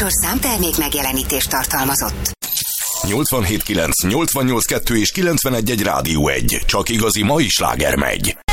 műsorszám termék megjelenítést tartalmazott. 87.9, 88.2 és 91.1 Rádió 1. Csak igazi mai sláger megy.